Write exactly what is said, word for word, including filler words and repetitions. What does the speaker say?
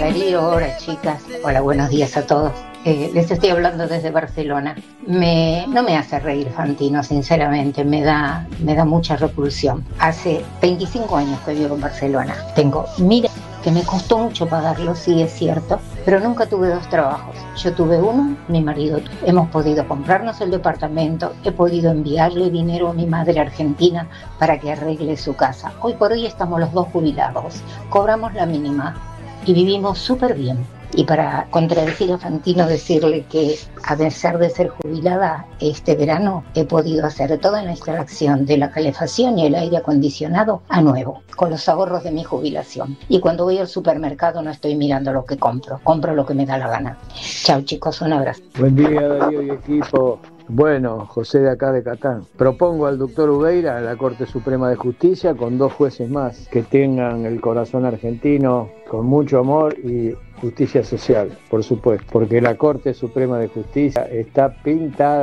Darío, hola chicas, hola, buenos días a todos. Eh, les estoy hablando desde Barcelona. Me, no me hace reír Fantino, sinceramente, me da, me da mucha repulsión. Hace veinticinco años que vivo en Barcelona. Tengo, mira, que me costó mucho pagarlo, sí es cierto, pero nunca tuve dos trabajos. Yo tuve uno, mi marido. Hemos podido comprarnos el departamento, he podido enviarle dinero a mi madre argentina para que arregle su casa. Hoy por hoy estamos los dos jubilados, cobramos la mínima y vivimos súper bien. Y para contradecir a Fantino, decirle que a pesar de ser jubilada, este verano he podido hacer toda la instalación de la calefacción y el aire acondicionado a nuevo, con los ahorros de mi jubilación. Y cuando voy al supermercado no estoy mirando lo que compro, compro lo que me da la gana. Chao chicos, un abrazo. Buen día Darío y equipo. Bueno, José de acá de Catán. Propongo al doctor Ubeira a la Corte Suprema de Justicia con dos jueces más que tengan el corazón argentino con mucho amor y justicia social, por supuesto, porque la Corte Suprema de Justicia está pintada